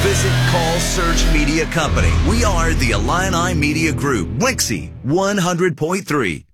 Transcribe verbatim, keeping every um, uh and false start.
visit, call, search Media Company. We are the Illini Media Group, Wixie one hundred point three.